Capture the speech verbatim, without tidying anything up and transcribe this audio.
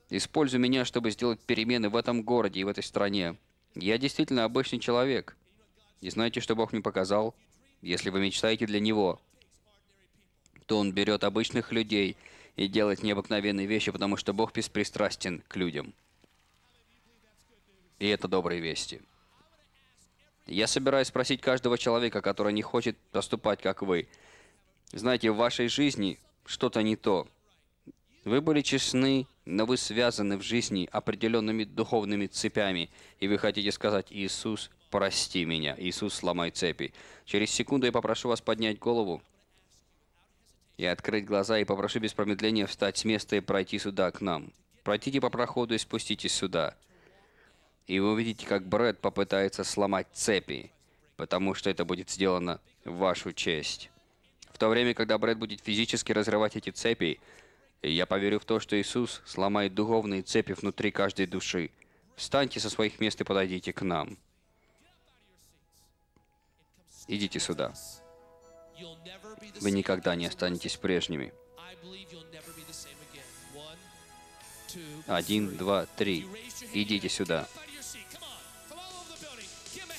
Используй меня, чтобы сделать перемены в этом городе и в этой стране. Я действительно обычный человек. И знаете, что Бог мне показал? Если вы мечтаете для Него, то Он берет обычных людей и делает необыкновенные вещи, потому что Бог беспристрастен к людям. И это добрые вести. Я собираюсь спросить каждого человека, который не хочет поступать, как вы. Знаете, в вашей жизни что-то не то. Вы были честны, но вы связаны в жизни определенными духовными цепями, и вы хотите сказать: «Иисус, прости меня, Иисус, сломай цепи». Через секунду я попрошу вас поднять голову и открыть глаза, и попрошу без промедления встать с места и пройти сюда, к нам. Пройдите по проходу и спуститесь сюда. И вы увидите, как Брэд попытается сломать цепи, потому что это будет сделано в вашу честь. В то время, когда Брэд будет физически разрывать эти цепи, я поверю в то, что Иисус сломает духовные цепи внутри каждой души. Встаньте со своих мест и подойдите к нам. Идите сюда. Вы никогда не останетесь прежними. Один, два, три. Идите сюда.